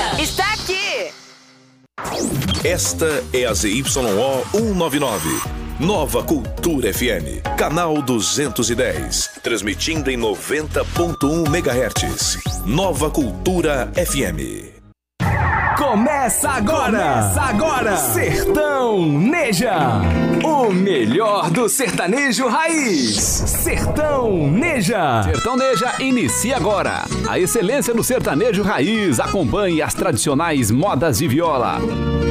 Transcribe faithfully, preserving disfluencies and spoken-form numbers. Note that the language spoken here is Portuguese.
Neja está aqui. Esta é a Z Y O cento e noventa e nove. Nova Cultura F M, canal duzentos e dez, transmitindo em noventa ponto um megahertz. Nova Cultura F M. Começa agora! Começa agora! Sertão Neja! O melhor do sertanejo raiz! Sertão Neja! Sertão Neja inicia agora! A excelência no sertanejo raiz acompanhe as tradicionais modas de viola.